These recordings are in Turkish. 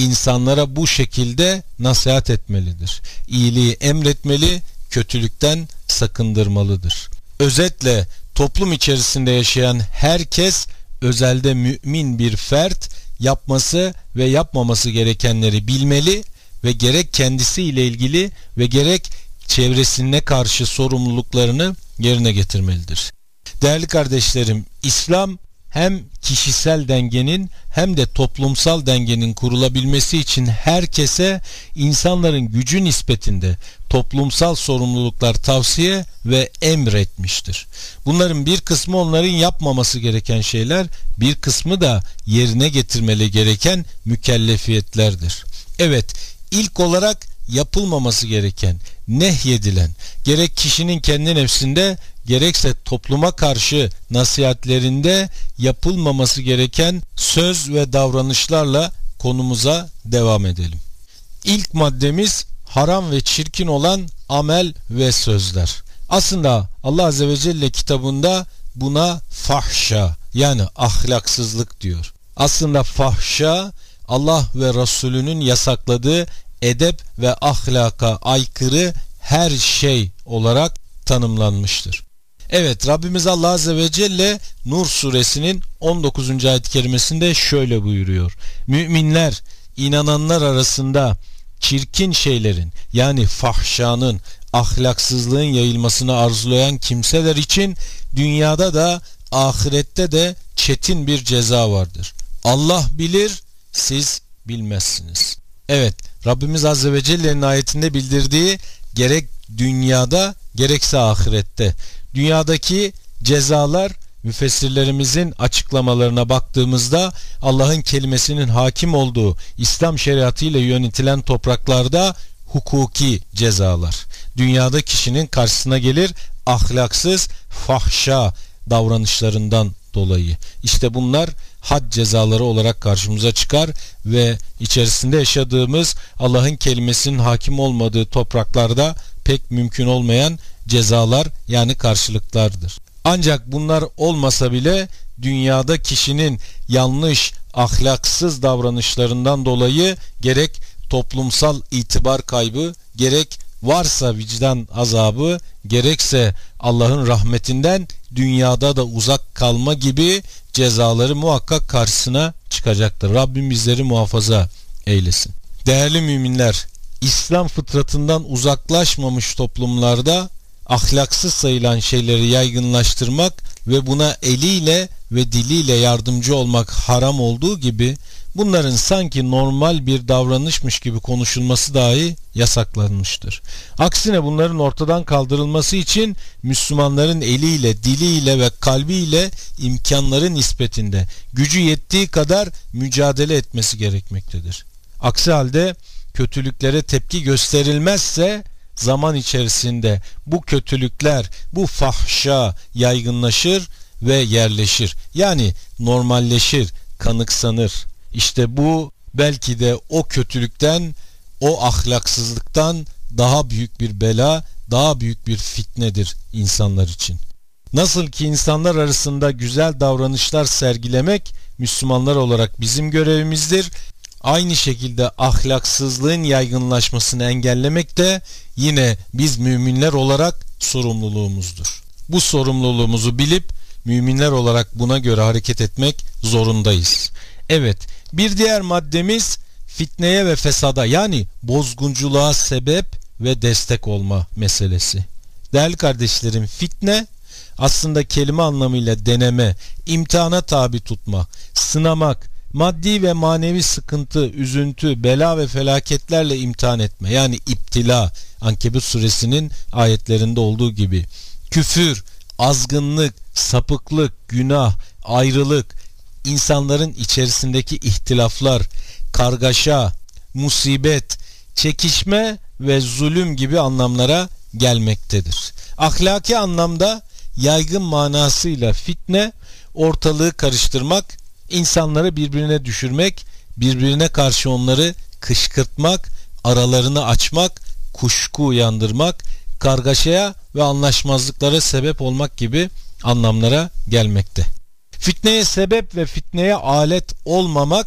insanlara bu şekilde nasihat etmelidir. İyiliği emretmeli, kötülükten sakındırmalıdır. Özetle toplum içerisinde yaşayan herkes, özelde mümin bir fert, yapması ve yapmaması gerekenleri bilmeli ve gerek kendisiyle ilgili ve gerek çevresine karşı sorumluluklarını yerine getirmelidir. Değerli kardeşlerim, İslam hem kişisel dengenin hem de toplumsal dengenin kurulabilmesi için herkese insanların gücü nispetinde toplumsal sorumluluklar tavsiye ve emretmiştir. Bunların bir kısmı onların yapmaması gereken şeyler, bir kısmı da yerine getirmeleri gereken mükellefiyetlerdir. Evet, ilk olarak yapılmaması gereken, nehyedilen, gerek kişinin kendi nefsinde gerekse topluma karşı nasihatlerinde yapılmaması gereken söz ve davranışlarla konumuza devam edelim. İlk maddemiz haram ve çirkin olan amel ve sözler. Aslında Allah Azze ve Celle kitabında buna fahşa, yani ahlaksızlık diyor. Aslında fahşa, Allah ve Resulünün yasakladığı edep ve ahlaka aykırı her şey olarak tanımlanmıştır. Evet, Rabbimiz Allah Azze ve Celle Nur suresinin 19. ayet-i kerimesinde şöyle buyuruyor. Müminler, inananlar arasında çirkin şeylerin, yani fahşanın, ahlaksızlığın yayılmasını arzulayan kimseler için dünyada da ahirette de çetin bir ceza vardır. Allah bilir, siz bilmezsiniz. Evet, Rabbimiz Azze ve Celle'nin ayetinde bildirdiği gerek dünyada gerekse ahirette. Dünyadaki cezalar, müfessirlerimizin açıklamalarına baktığımızda Allah'ın kelimesinin hakim olduğu İslam şeriatı ile yönetilen topraklarda hukuki cezalar. Dünyada kişinin karşısına gelir ahlaksız, fahşa davranışlarından dolayı. İşte bunlar had cezaları olarak karşımıza çıkar ve içerisinde yaşadığımız Allah'ın kelimesinin hakim olmadığı topraklarda pek mümkün olmayan cezalar, yani karşılıklardır. Ancak bunlar olmasa bile dünyada kişinin yanlış, ahlaksız davranışlarından dolayı gerek toplumsal itibar kaybı, gerek varsa vicdan azabı, gerekse Allah'ın rahmetinden dünyada da uzak kalma gibi cezaları muhakkak karşısına çıkacaktır. Rabbim bizleri muhafaza eylesin. Değerli müminler, İslam fıtratından uzaklaşmamış toplumlarda ahlaksız sayılan şeyleri yaygınlaştırmak ve buna eliyle ve diliyle yardımcı olmak haram olduğu gibi bunların sanki normal bir davranışmış gibi konuşulması dahi yasaklanmıştır. Aksine bunların ortadan kaldırılması için Müslümanların eliyle, diliyle ve kalbiyle imkanları nispetinde gücü yettiği kadar mücadele etmesi gerekmektedir. Aksi halde kötülüklere tepki gösterilmezse zaman içerisinde bu kötülükler, bu fahşa yaygınlaşır ve yerleşir. Yani normalleşir, kanıksanır. İşte bu belki de o kötülükten, o ahlaksızlıktan daha büyük bir bela, daha büyük bir fitnedir insanlar için. Nasıl ki insanlar arasında güzel davranışlar sergilemek Müslümanlar olarak bizim görevimizdir. Aynı şekilde ahlaksızlığın yaygınlaşmasını engellemek de yine biz müminler olarak sorumluluğumuzdur. Bu sorumluluğumuzu bilip müminler olarak buna göre hareket etmek zorundayız. Evet, bir diğer maddemiz fitneye ve fesada, yani bozgunculuğa sebep ve destek olma meselesi. Değerli kardeşlerim, fitne aslında kelime anlamıyla deneme, imtihana tabi tutma, sınamak, maddi ve manevi sıkıntı, üzüntü, bela ve felaketlerle imtihan etme, yani iptila, Ankebut suresinin ayetlerinde olduğu gibi. Küfür, azgınlık, sapıklık, günah, ayrılık, insanların içerisindeki ihtilaflar, kargaşa, musibet, çekişme ve zulüm gibi anlamlara gelmektedir. Ahlaki anlamda yaygın manasıyla fitne, ortalığı karıştırmak, insanları birbirine düşürmek, birbirine karşı onları kışkırtmak, aralarını açmak, kuşku uyandırmak, kargaşaya ve anlaşmazlıklara sebep olmak gibi anlamlara gelmekte. Fitneye sebep ve fitneye alet olmamak,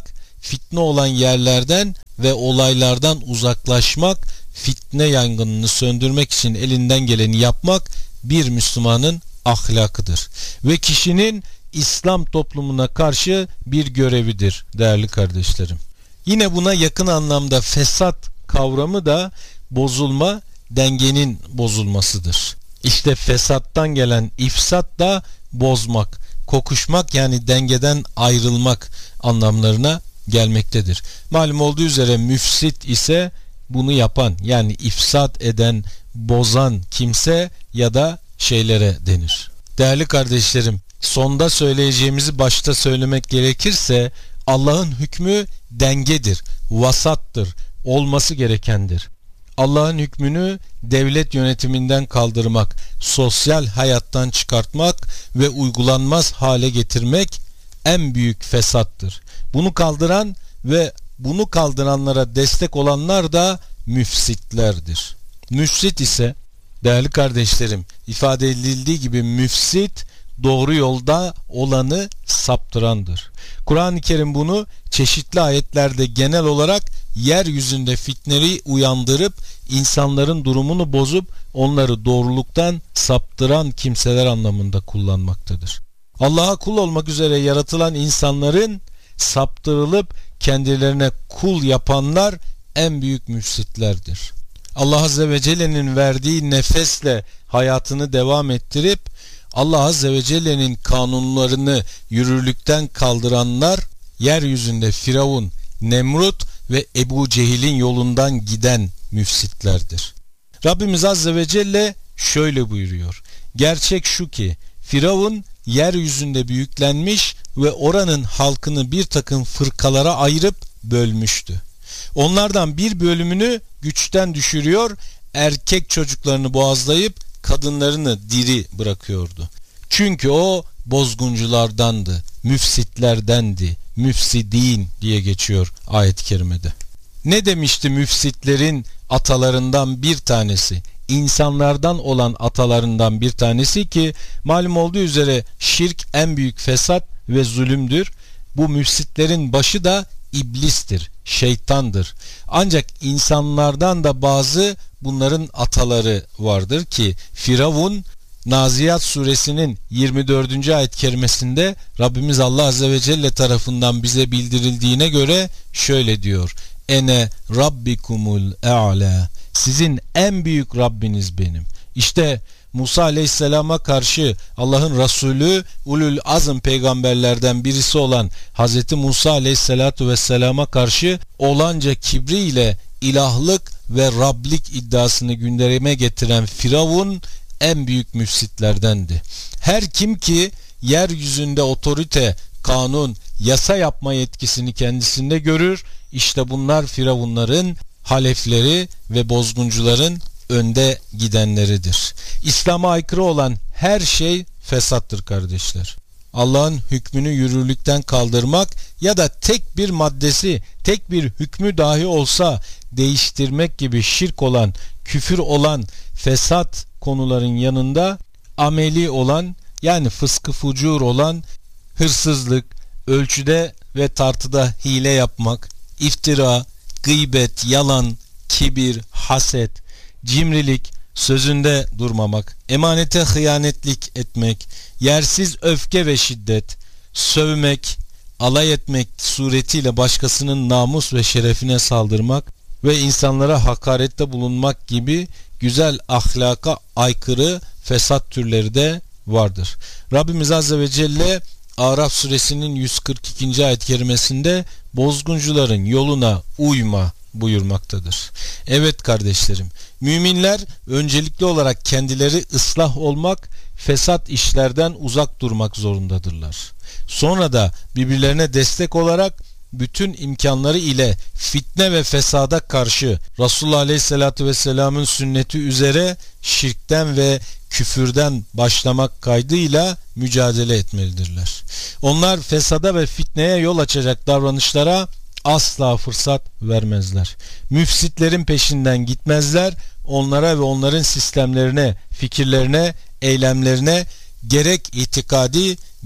fitne olan yerlerden ve olaylardan uzaklaşmak, fitne yangınını söndürmek için elinden geleni yapmak bir Müslümanın ahlakıdır. Ve kişinin İslam toplumuna karşı bir görevidir değerli kardeşlerim. Yine buna yakın anlamda fesat kavramı da bozulma, dengenin bozulmasıdır. İşte fesattan gelen ifsat da bozmak, kokuşmak, yani dengeden ayrılmak anlamlarına gelmektedir. Malum olduğu üzere müfsit ise bunu yapan, yani ifsat eden, bozan kimse ya da şeylere denir. Değerli kardeşlerim, sonda söyleyeceğimizi başta söylemek gerekirse Allah'ın hükmü dengedir, vasattır, olması gerekendir. Allah'ın hükmünü devlet yönetiminden kaldırmak, sosyal hayattan çıkartmak ve uygulanmaz hale getirmek en büyük fesattır. Bunu kaldıran ve bunu kaldıranlara destek olanlar da müfsitlerdir. Müfsit ise değerli kardeşlerim, ifade edildiği gibi müfsit doğru yolda olanı saptırandır. Kur'an-ı Kerim bunu çeşitli ayetlerde genel olarak yeryüzünde fitneyi uyandırıp insanların durumunu bozup onları doğruluktan saptıran kimseler anlamında kullanmaktadır. Allah'a kul olmak üzere yaratılan insanların saptırılıp kendilerine kul yapanlar en büyük müfsitlerdir. Allah Azze ve Celle'nin verdiği nefesle hayatını devam ettirip Allah Azze ve Celle'nin kanunlarını yürürlükten kaldıranlar yeryüzünde Firavun, Nemrut ve Ebu Cehil'in yolundan giden müfsitlerdir. Rabbimiz Azze ve Celle şöyle buyuruyor: gerçek şu ki Firavun yeryüzünde büyüklenmiş ve oranın halkını bir takım fırkalara ayırıp bölmüştü. Onlardan bir bölümünü güçten düşürüyor, erkek çocuklarını boğazlayıp kadınlarını diri bırakıyordu. Çünkü o bozgunculardandı, müfsitlerdendi, müfsidin diye geçiyor ayet-i kerimede. Ne demişti müfsitlerin atalarından bir tanesi? İnsanlardan olan atalarından bir tanesi ki malum olduğu üzere şirk en büyük fesat ve zulümdür. Bu müfsitlerin başı da iblistir, şeytandır. Ancak insanlardan da bazı bunların ataları vardır ki Firavun, Naziyat suresinin 24. ayet kerimesinde Rabbimiz Allah Azze ve Celle tarafından bize bildirildiğine göre şöyle diyor: Ene rabbikumul e'la, sizin en büyük Rabbiniz benim. İşte Musa Aleyhisselam'a karşı Allah'ın Resulü, ulul azm peygamberlerden birisi olan Hz. Musa Aleyhisselatu Vesselam'a karşı olanca kibriyle ilahlık ve Rablik iddiasını gündeme getiren Firavun en büyük müfsitlerdendi. Her kim ki yeryüzünde otorite, kanun, yasa yapma yetkisini kendisinde görür, işte bunlar Firavunların, halefleri ve bozguncuların önde gidenleridir. İslam'a aykırı olan her şey fesattır kardeşler. Allah'ın hükmünü yürürlükten kaldırmak ya da tek bir maddesi, tek bir hükmü dahi olsa değiştirmek gibi şirk olan, küfür olan, fesat konuların yanında ameli olan, yani fıskı fucur olan hırsızlık, ölçüde ve tartıda hile yapmak, iftira, gıybet, yalan, kibir, haset, cimrilik, sözünde durmamak, emanete hıyanetlik etmek, yersiz öfke ve şiddet, sövmek, alay etmek suretiyle başkasının namus ve şerefine saldırmak ve insanlara hakarette bulunmak gibi güzel ahlaka aykırı fesat türleri de vardır. Rabbimiz Azze ve Celle Araf suresinin 142. ayet kerimesinde bozguncuların yoluna uyma buyurmaktadır. Evet kardeşlerim, müminler öncelikli olarak kendileri ıslah olmak, fesat işlerden uzak durmak zorundadırlar. Sonra da birbirlerine destek olarak bütün imkanları ile fitne ve fesada karşı Resulullah Aleyhisselatü Vesselam'ın sünneti üzere şirkten ve küfürden başlamak kaydıyla mücadele etmelidirler. Onlar fesada ve fitneye yol açacak davranışlara asla fırsat vermezler. Müfsitlerin peşinden gitmezler. Onlara ve onların sistemlerine, fikirlerine, eylemlerine gerek itikadi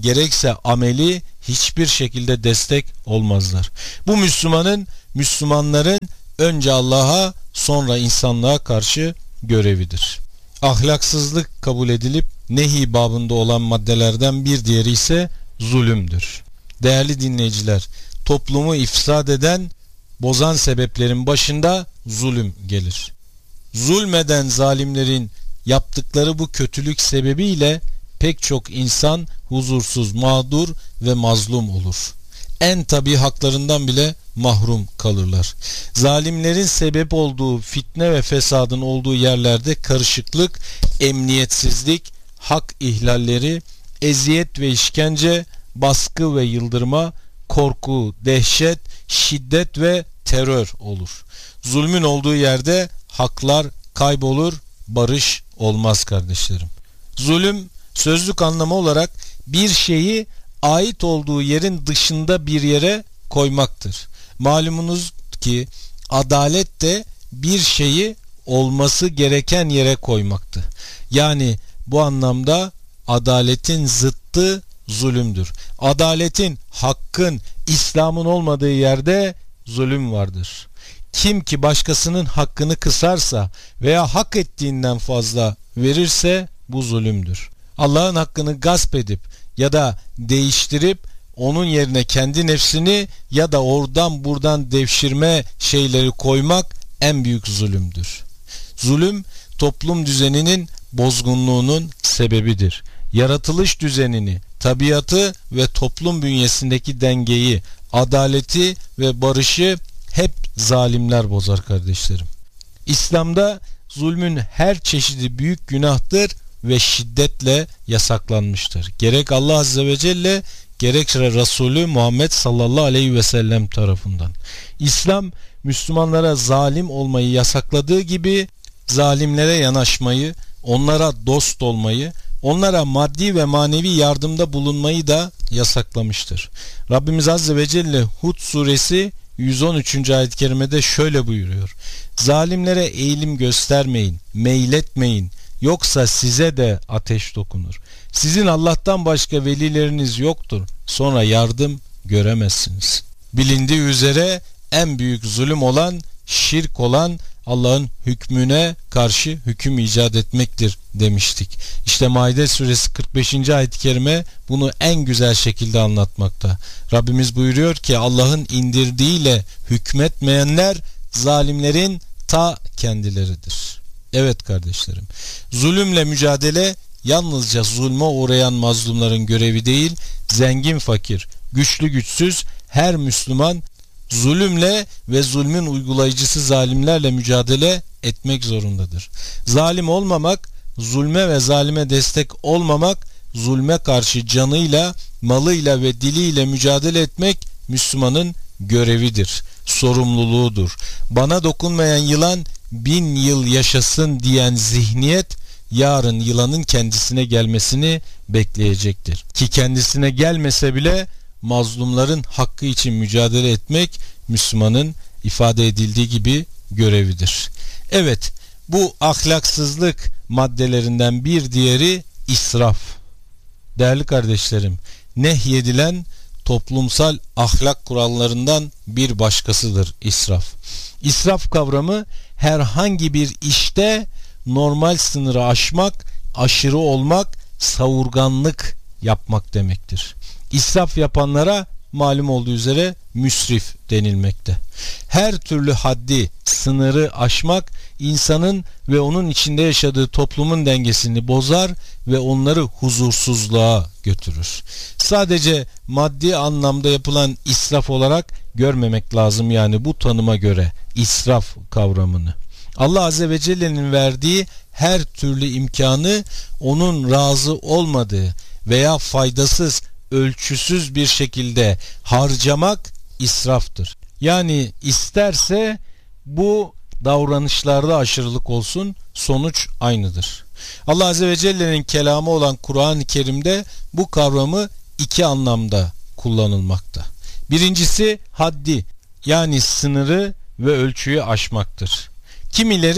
gerekse ameli hiçbir şekilde destek olmazlar. Bu Müslümanların önce Allah'a sonra insanlığa karşı görevidir. Ahlaksızlık kabul edilip nehi babında olan maddelerden bir diğeri ise zulümdür. Değerli dinleyiciler, toplumu ifsad eden, bozan sebeplerin başında zulüm gelir. Zulmeden zalimlerin yaptıkları bu kötülük sebebiyle pek çok insan huzursuz, mağdur ve mazlum olur. En tabii haklarından bile mahrum kalırlar. Zalimlerin sebep olduğu fitne ve fesadın olduğu yerlerde karışıklık, emniyetsizlik, hak ihlalleri, eziyet ve işkence, baskı ve yıldırma, korku, dehşet, şiddet ve terör olur. Zulmün olduğu yerde haklar kaybolur, barış olmaz kardeşlerim. Zulüm sözlük anlamı olarak bir şeyi ait olduğu yerin dışında bir yere koymaktır. Malumunuz ki adalet de bir şeyi olması gereken yere koymaktı. Yani bu anlamda adaletin zıttı zulümdür. Adaletin, hakkın, İslam'ın olmadığı yerde zulüm vardır. Kim ki başkasının hakkını kısarsa veya hak ettiğinden fazla verirse bu zulümdür. Allah'ın hakkını gasp edip ya da değiştirip onun yerine kendi nefsini ya da oradan buradan devşirme şeyleri koymak en büyük zulümdür. Zulüm toplum düzeninin bozgunluğunun sebebidir. Yaratılış düzenini, tabiatı ve toplum bünyesindeki dengeyi, adaleti ve barışı hep zalimler bozar kardeşlerim. İslam'da zulmün her çeşidi büyük günahtır ve şiddetle yasaklanmıştır. Gerek Allah Azze ve Celle gerekse Resulü Muhammed sallallahu aleyhi ve sellem tarafından. İslam Müslümanlara zalim olmayı yasakladığı gibi zalimlere yanaşmayı, onlara dost olmayı, onlara maddi ve manevi yardımda bulunmayı da yasaklamıştır. Rabbimiz Azze ve Celle Hud suresi 113. ayet-i kerimede şöyle buyuruyor: zalimlere eğilim göstermeyin, meyletmeyin, yoksa size de ateş dokunur. Sizin Allah'tan başka velileriniz yoktur. Sonra yardım göremezsiniz. Bilindiği üzere en büyük zulüm olan, şirk olan Allah'ın hükmüne karşı hüküm icat etmektir demiştik. İşte Maide suresi 45. ayet-i kerime bunu en güzel şekilde anlatmakta. Rabbimiz buyuruyor ki Allah'ın indirdiğiyle hükmetmeyenler zalimlerin ta kendileridir. Evet kardeşlerim, zulümle mücadele yalnızca zulme uğrayan mazlumların görevi değil, zengin fakir, güçlü güçsüz her Müslüman zulümle ve zulmün uygulayıcısı zalimlerle mücadele etmek zorundadır. Zalim olmamak, zulme ve zalime destek olmamak, zulme karşı canıyla, malıyla ve diliyle mücadele etmek Müslümanın görevidir, sorumluluğudur. Bana dokunmayan yılan 1000 yıl yaşasın diyen zihniyet yarın yılanın kendisine gelmesini bekleyecektir. Ki kendisine gelmese bile mazlumların hakkı için mücadele etmek Müslümanın ifade edildiği gibi görevidir. Evet, bu ahlaksızlık maddelerinden bir diğeri israf. Değerli kardeşlerim, nehyedilen toplumsal ahlak kurallarından bir başkasıdır israf. İsraf kavramı herhangi bir işte normal sınırı aşmak, aşırı olmak, savurganlık yapmak demektir. İsraf yapanlara malum olduğu üzere müsrif denilmekte. Her türlü haddi, sınırı aşmak insanın ve onun içinde yaşadığı toplumun dengesini bozar ve onları huzursuzluğa götürür. Sadece maddi anlamda yapılan israf olarak görmemek lazım, yani bu tanıma göre israf kavramını. Allah Azze ve Celle'nin verdiği her türlü imkanı onun razı olmadığı veya faydasız, ölçüsüz bir şekilde harcamak israftır. Yani isterse bu davranışlarda aşırılık olsun, sonuç aynıdır. Allah Azze ve Celle'nin kelamı olan Kur'an-ı Kerim'de bu kavramı iki anlamda kullanılmakta. Birincisi haddi, yani sınırı ve ölçüyü aşmaktır. Kimileri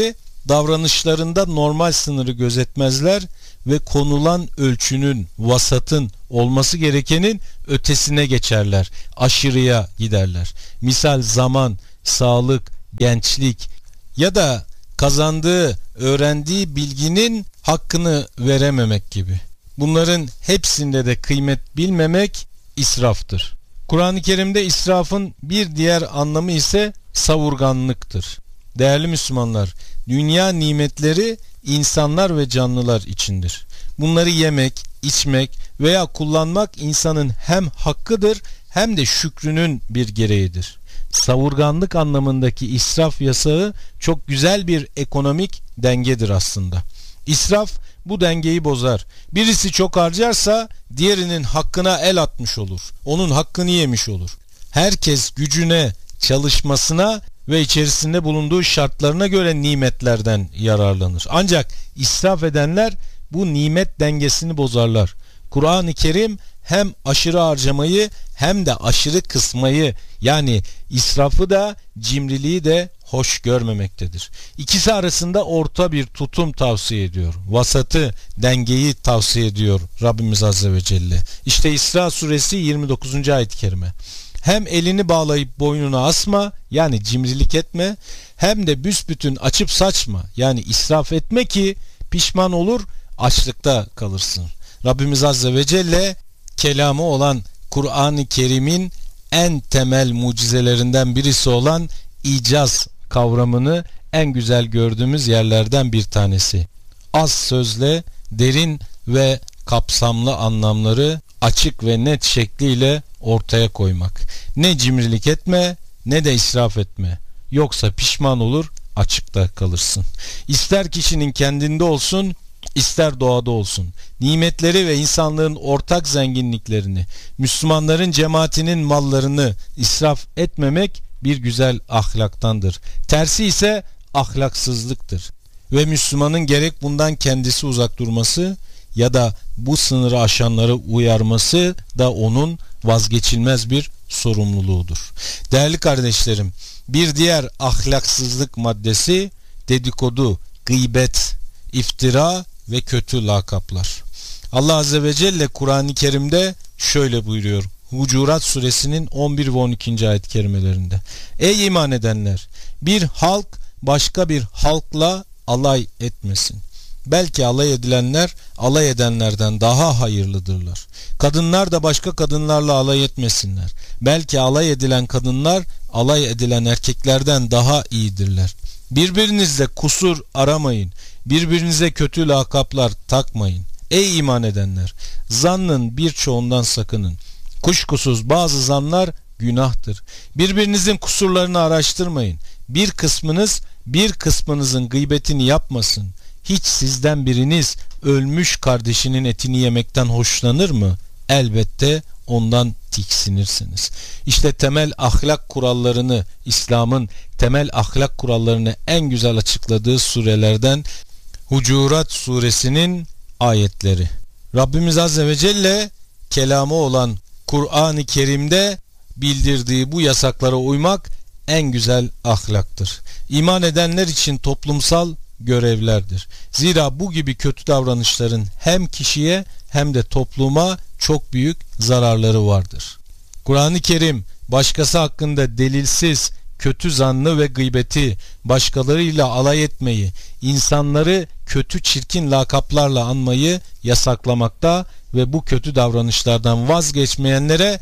davranışlarında normal sınırı gözetmezler ve konulan ölçünün, vasatın olması gerekenin ötesine geçerler. Aşırıya giderler. Misal zaman, sağlık, gençlik ya da kazandığı, öğrendiği bilginin hakkını verememek gibi. Bunların hepsinde de kıymet bilmemek israftır. Kur'an-ı Kerim'de israfın bir diğer anlamı ise savurganlıktır. Değerli Müslümanlar, dünya nimetleri insanlar ve canlılar içindir. Bunları yemek, içmek veya kullanmak insanın hem hakkıdır hem de şükrünün bir gereğidir. Savurganlık anlamındaki israf yasağı çok güzel bir ekonomik dengedir aslında. İsraf bu dengeyi bozar. Birisi çok harcarsa diğerinin hakkına el atmış olur. Onun hakkını yemiş olur. Herkes gücüne, çalışmasına ve içerisinde bulunduğu şartlarına göre nimetlerden yararlanır. Ancak israf edenler bu nimet dengesini bozarlar. Kur'an-ı Kerim hem aşırı harcamayı hem de aşırı kısmayı, yani israfı da cimriliği de hoş görmemektedir. İkisi arasında orta bir tutum tavsiye ediyor. Vasatı, dengeyi tavsiye ediyor Rabbimiz Azze ve Celle. İşte İsra suresi 29. ayet-i kerime. Hem elini bağlayıp boynuna asma, yani cimrilik etme, hem de büsbütün açıp saçma, yani israf etme ki pişman olur, açlıkta kalırsın. Rabbimiz Azze ve Celle kelamı olan Kur'an-ı Kerim'in en temel mucizelerinden birisi olan icaz kavramını en güzel gördüğümüz yerlerden bir tanesi. Az sözle derin ve kapsamlı anlamları açık ve net şekliyle ortaya koymak. Ne cimrilik etme ne de israf etme. Yoksa pişman olur, açıkta kalırsın. İster kişinin kendinde olsun, ister doğada olsun. Nimetleri ve insanlığın ortak zenginliklerini, Müslümanların cemaatinin mallarını israf etmemek bir güzel ahlaktandır. Tersi ise ahlaksızlıktır. Ve Müslümanın gerek bundan kendisi uzak durması ya da bu sınırı aşanları uyarması da onun vazgeçilmez bir sorumluluğudur. Değerli kardeşlerim, bir diğer ahlaksızlık maddesi dedikodu, gıybet, iftira ve kötü lakaplar. Allah Azze ve Celle Kur'an-ı Kerim'de şöyle buyuruyor. Hucurat suresinin 11 ve 12. ayet-i kerimelerinde. Ey iman edenler! Bir halk başka bir halkla alay etmesin. Belki alay edilenler alay edenlerden daha hayırlıdırlar. Kadınlar da başka kadınlarla alay etmesinler. Belki alay edilen kadınlar alay edilen erkeklerden daha iyidirler. Birbirinizle kusur aramayın. Birbirinize kötü lakaplar takmayın. Ey iman edenler! Zannın birçoğundan sakının. Kuşkusuz bazı zanlar günahtır. Birbirinizin kusurlarını araştırmayın. Bir kısmınız bir kısmınızın gıybetini yapmasın. Hiç sizden biriniz ölmüş kardeşinin etini yemekten hoşlanır mı? Elbette ondan tiksinirsiniz. İşte temel ahlak kurallarını, İslam'ın temel ahlak kurallarını en güzel açıkladığı surelerden Hucurat suresinin ayetleri. Rabbimiz Azze ve Celle kelamı olan Kur'an-ı Kerim'de bildirdiği bu yasaklara uymak en güzel ahlaktır. İman edenler için toplumsal görevlerdir. Zira bu gibi kötü davranışların hem kişiye hem de topluma çok büyük zararları vardır. Kur'an-ı Kerim başkası hakkında delilsiz kötü zannı ve gıybeti, başkalarıyla alay etmeyi, insanları kötü çirkin lakaplarla anmayı yasaklamakta ve bu kötü davranışlardan vazgeçmeyenlere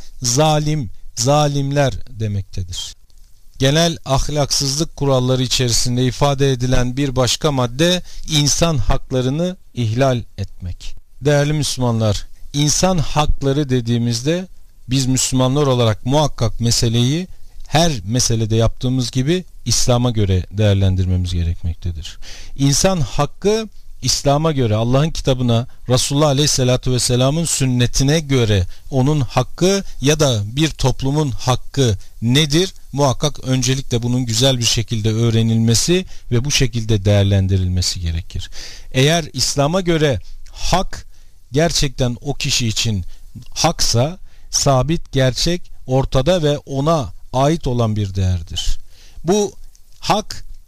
zalimler demektedir. Genel ahlaksızlık kuralları içerisinde ifade edilen bir başka madde insan haklarını ihlal etmek. Değerli Müslümanlar, insan hakları dediğimizde biz Müslümanlar olarak muhakkak meseleyi her meselede yaptığımız gibi İslam'a göre değerlendirmemiz gerekmektedir. İnsan hakkı İslam'a göre, Allah'ın kitabına, Resulullah Aleyhisselatü Vesselam'ın sünnetine göre onun hakkı ya da bir toplumun hakkı nedir? Muhakkak öncelikle bunun güzel bir şekilde öğrenilmesi ve bu şekilde değerlendirilmesi gerekir. Eğer İslam'a göre hak gerçekten o kişi için haksa, sabit, gerçek, ortada ve ona ait olan bir değerdir. Bu hak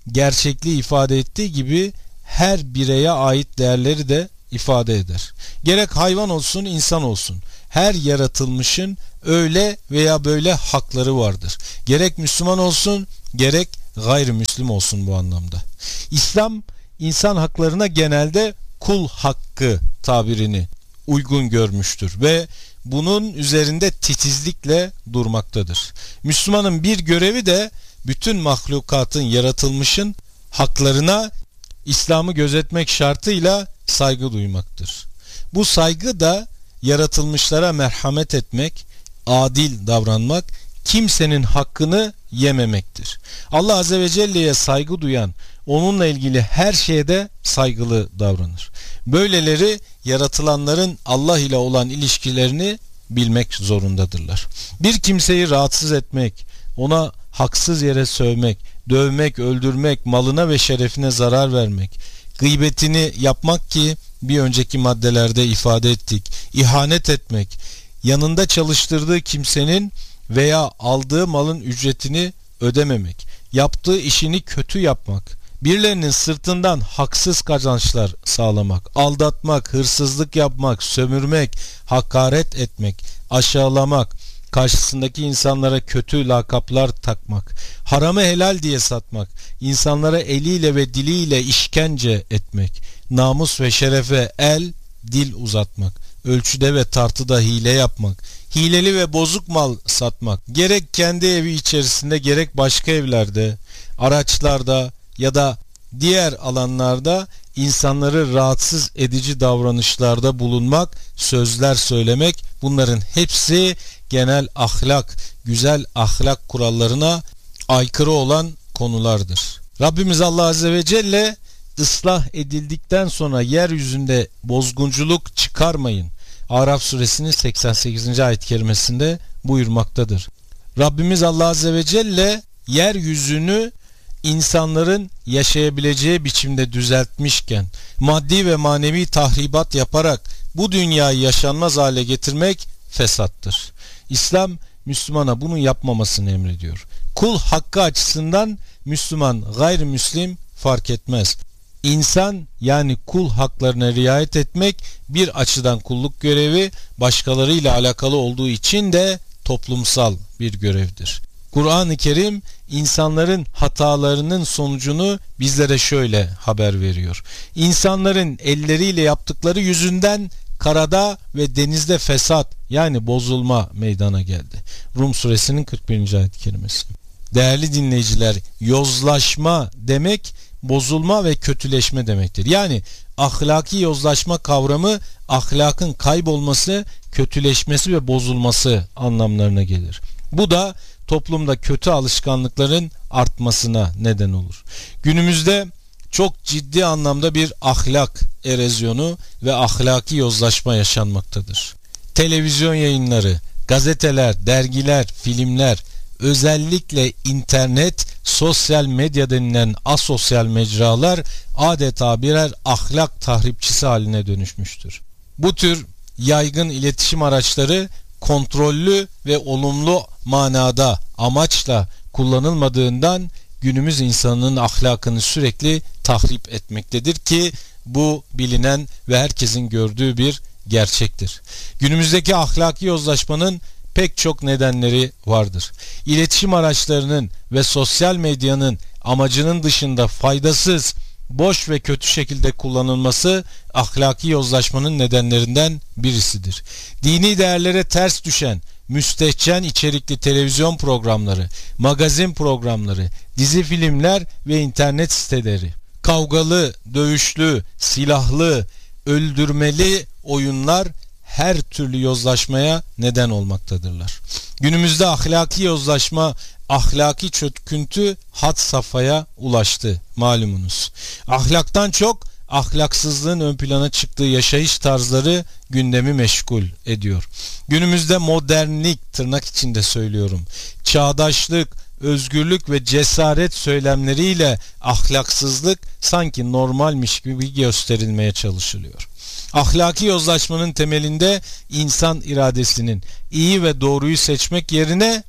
gerçekliği ifade ettiği gibi her bireye ait değerleri de ifade eder. Gerek hayvan olsun, insan olsun, her yaratılmışın öyle veya böyle hakları vardır. Gerek Müslüman olsun, gerek gayrimüslim olsun bu anlamda. İslam insan haklarına genelde kul hakkı tabirini uygun görmüştür ve bunun üzerinde titizlikle durmaktadır. Müslümanın bir görevi de bütün mahlukatın, yaratılmışın haklarına İslam'ı gözetmek şartıyla saygı duymaktır. Bu saygı da yaratılmışlara merhamet etmek, adil davranmak, kimsenin hakkını yememektir. Allah Azze ve Celle'ye saygı duyan, onunla ilgili her şeyde saygılı davranır. Böyleleri yaratılanların Allah ile olan ilişkilerini bilmek zorundadırlar. Bir kimseyi rahatsız etmek, ona haksız yere sövmek, dövmek, öldürmek, malına ve şerefine zarar vermek, gıybetini yapmak ki bir önceki maddelerde ifade ettik, ihanet etmek, yanında çalıştırdığı kimsenin veya aldığı malın ücretini ödememek, yaptığı işini kötü yapmak, birilerinin sırtından haksız kazançlar sağlamak, aldatmak, hırsızlık yapmak, sömürmek, hakaret etmek, aşağılamak, karşısındaki insanlara kötü lakaplar takmak, haramı helal diye satmak, insanlara eliyle ve diliyle işkence etmek, namus ve şerefe el, dil uzatmak, ölçüde ve tartıda hile yapmak, hileli ve bozuk mal satmak, gerek kendi evi içerisinde gerek başka evlerde, araçlarda ya da diğer alanlarda insanları rahatsız edici davranışlarda bulunmak, sözler söylemek, bunların hepsi genel ahlak, güzel ahlak kurallarına aykırı olan konulardır. Rabbimiz Allah Azze ve Celle ıslah edildikten sonra yeryüzünde bozgunculuk çıkarmayın, Araf suresinin 88. ayet-i kerimesinde buyurmaktadır. Rabbimiz Allah Azze ve Celle yeryüzünü insanların yaşayabileceği biçimde düzeltmişken maddi ve manevi tahribat yaparak bu dünyayı yaşanmaz hale getirmek fesattır. İslam Müslümana bunu yapmamasını emrediyor. Kul hakkı açısından Müslüman, gayrimüslim fark etmez. İnsan yani kul haklarına riayet etmek bir açıdan kulluk görevi, başkalarıyla alakalı olduğu için de toplumsal bir görevdir. Kur'an-ı Kerim insanların hatalarının sonucunu bizlere şöyle haber veriyor. İnsanların elleriyle yaptıkları yüzünden karada ve denizde fesat yani bozulma meydana geldi. Rum suresinin 41. ayet-i kerimesi. Değerli dinleyiciler, yozlaşma demek bozulma ve kötüleşme demektir. Yani ahlaki yozlaşma kavramı ahlakın kaybolması, kötüleşmesi ve bozulması anlamlarına gelir. Bu da toplumda kötü alışkanlıkların artmasına neden olur. Günümüzde çok ciddi anlamda bir ahlak erozyonu ve ahlaki yozlaşma yaşanmaktadır. Televizyon yayınları, gazeteler, dergiler, filmler, özellikle internet, sosyal medya denilen asosyal mecralar adeta birer ahlak tahripçisi haline dönüşmüştür. Bu tür yaygın iletişim araçları kontrollü ve olumlu manada, amaçla kullanılmadığından günümüz insanının ahlakını sürekli tahrip etmektedir ki bu bilinen ve herkesin gördüğü bir gerçektir. Günümüzdeki ahlaki yozlaşmanın pek çok nedenleri vardır. İletişim araçlarının ve sosyal medyanın amacının dışında faydasız, boş ve kötü şekilde kullanılması ahlaki yozlaşmanın nedenlerinden birisidir. Dini değerlere ters düşen, müstehcen içerikli televizyon programları, magazin programları, dizi filmler ve internet siteleri, kavgalı, dövüşlü, silahlı, öldürmeli oyunlar her türlü yozlaşmaya neden olmaktadırlar. Günümüzde ahlaki yozlaşma, ahlaki çöküntü had safhaya ulaştı malumunuz. Ahlaktan çok ahlaksızlığın ön plana çıktığı yaşayış tarzları gündemi meşgul ediyor. Günümüzde modernlik, tırnak içinde söylüyorum, çağdaşlık, özgürlük ve cesaret söylemleriyle ahlaksızlık sanki normalmiş gibi gösterilmeye çalışılıyor. Ahlaki yozlaşmanın temelinde insan iradesinin iyi ve doğruyu seçmek yerine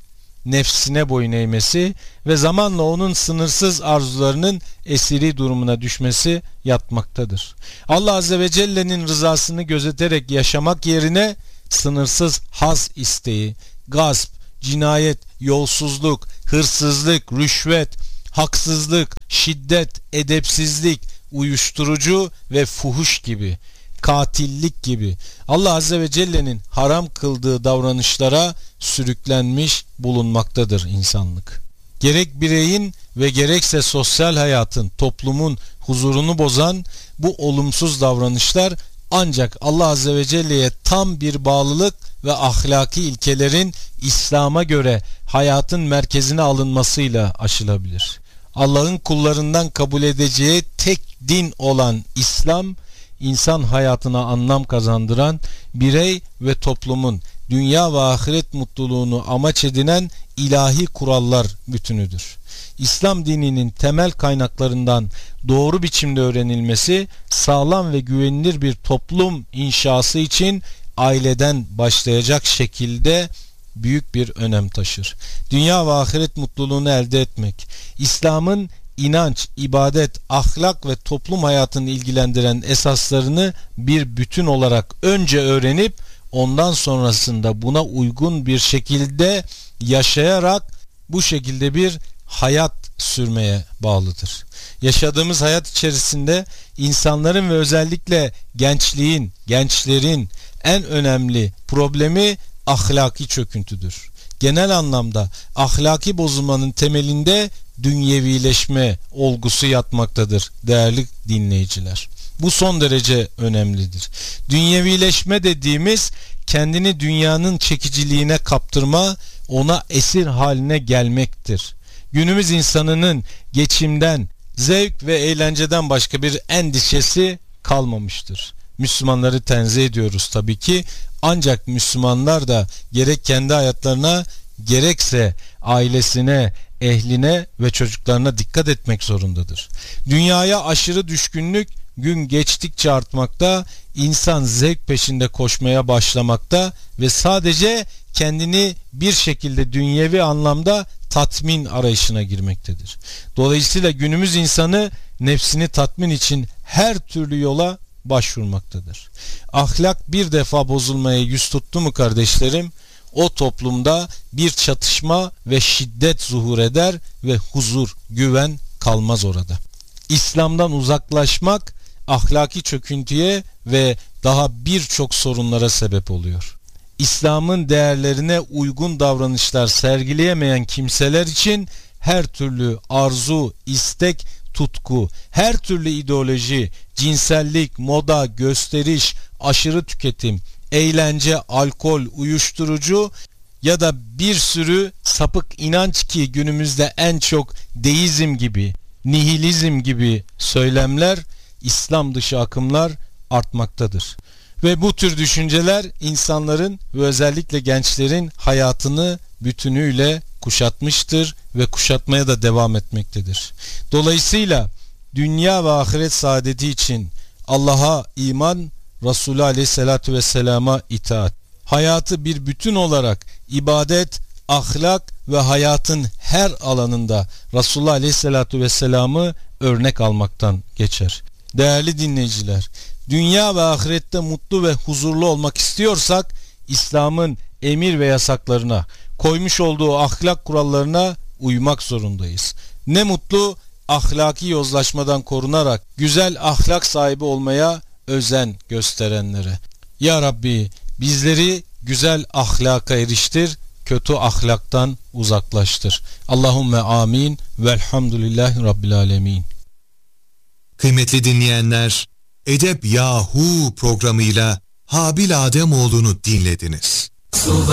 nefsine boyun eğmesi ve zamanla onun sınırsız arzularının esiri durumuna düşmesi yatmaktadır. Allah Azze ve Celle'nin rızasını gözeterek yaşamak yerine sınırsız haz isteği, gasp, cinayet, yolsuzluk, hırsızlık, rüşvet, haksızlık, şiddet, edepsizlik, uyuşturucu ve fuhuş gibi, katillik gibi Allah Azze ve Celle'nin haram kıldığı davranışlara sürüklenmiş bulunmaktadır insanlık. Gerek bireyin ve gerekse sosyal hayatın, toplumun huzurunu bozan bu olumsuz davranışlar ancak Allah Azze ve Celle'ye tam bir bağlılık ve ahlaki ilkelerin İslam'a göre hayatın merkezine alınmasıyla aşılabilir. Allah'ın kullarından kabul edeceği tek din olan İslam, insan hayatına anlam kazandıran, birey ve toplumun dünya ve ahiret mutluluğunu amaç edinen ilahi kurallar bütünüdür. İslam dininin temel kaynaklarından doğru biçimde öğrenilmesi, sağlam ve güvenilir bir toplum inşası için aileden başlayacak şekilde büyük bir önem taşır. Dünya ve ahiret mutluluğunu elde etmek, İslam'ın inanç, ibadet, ahlak ve toplum hayatını ilgilendiren esaslarını bir bütün olarak önce öğrenip ondan sonrasında buna uygun bir şekilde yaşayarak bu şekilde bir hayat sürmeye bağlıdır. Yaşadığımız hayat içerisinde insanların ve özellikle gençlerin en önemli problemi ahlaki çöküntüdür. Genel anlamda ahlaki bozulmanın temelinde dünyevileşme olgusu yatmaktadır değerli dinleyiciler. Bu son derece önemlidir. Dünyevileşme dediğimiz kendini dünyanın çekiciliğine kaptırma, ona esir haline gelmektir. Günümüz insanının geçimden, zevk ve eğlenceden başka bir endişesi kalmamıştır. Müslümanları tenzih ediyoruz tabii ki, ancak Müslümanlar da gerek kendi hayatlarına gerekse ailesine, ehline ve çocuklarına dikkat etmek zorundadır. Dünyaya aşırı düşkünlük gün geçtikçe artmakta, insan zevk peşinde koşmaya başlamakta ve sadece kendini bir şekilde dünyevi anlamda tatmin arayışına girmektedir. Dolayısıyla günümüz insanı nefsini tatmin için her türlü yola başvurmaktadır. Ahlak bir defa bozulmaya yüz tuttu mu kardeşlerim, o toplumda bir çatışma ve şiddet zuhur eder ve huzur, güven kalmaz orada. İslam'dan uzaklaşmak ahlaki çöküntüye ve daha birçok sorunlara sebep oluyor. İslam'ın değerlerine uygun davranışlar sergileyemeyen kimseler için her türlü arzu, istek, tutku, her türlü ideoloji, cinsellik, moda, gösteriş, aşırı tüketim, eğlence, alkol, uyuşturucu ya da bir sürü sapık inanç ki günümüzde en çok deizm gibi, nihilizm gibi söylemler, İslam dışı akımlar artmaktadır. Ve bu tür düşünceler insanların ve özellikle gençlerin hayatını bütünüyle kuşatmıştır ve kuşatmaya da devam etmektedir. Dolayısıyla dünya ve ahiret saadeti için Allah'a iman, Resulü Aleyhisselatü Vesselam'a itaat, hayatı bir bütün olarak ibadet, ahlak ve hayatın her alanında Resulullah Aleyhisselatü Vesselam'ı örnek almaktan geçer. Değerli dinleyiciler, dünya ve ahirette mutlu ve huzurlu olmak istiyorsak İslam'ın emir ve yasaklarına, koymuş olduğu ahlak kurallarına uymak zorundayız. Ne mutlu ahlaki yozlaşmadan korunarak güzel ahlak sahibi olmaya özen gösterenlere. Ya Rabbi bizleri güzel ahlaka eriştir, kötü ahlaktan uzaklaştır. Allahumme amin velhamdülillahi rabbil alemin. Kıymetli dinleyenler, Edeb Yahu programıyla Habil Ademoğlu'nu dinlediniz.